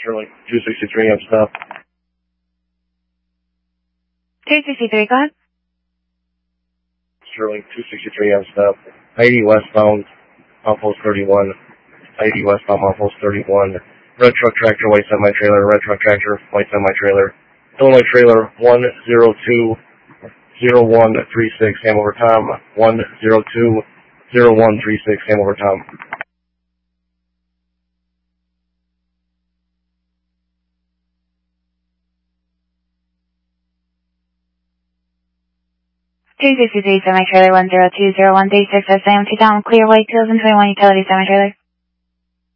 Sterling 263 on stop. 263, go ahead. Sterling 263 on stop. 80 westbound, Outpost 31. 80 westbound, Outpost 31. Red truck tractor, white semi-trailer. Red truck tractor, white semi-trailer. Illinois trailer 1020136, Hanover Tom. 1020136, Hanover Tom. Two 63 semi-trailer 1020136, that's Sam 2000, clear white 2021 utility semi-trailer.